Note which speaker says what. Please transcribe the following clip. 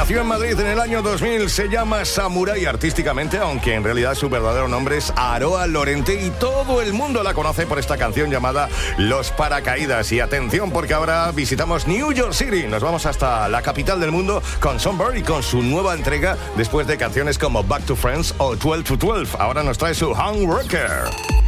Speaker 1: Nació en Madrid en el año 2000, se llama Samurai artísticamente, aunque en realidad su verdadero nombre es Aroa Lorente y todo el mundo la conoce por esta canción llamada Los Paracaídas. Y atención, porque ahora visitamos New York City. Nos vamos hasta la capital del mundo con Sunbury, con su nueva entrega después de canciones como Back to Friends o 12 to 12. Ahora nos trae su Hung Rocker.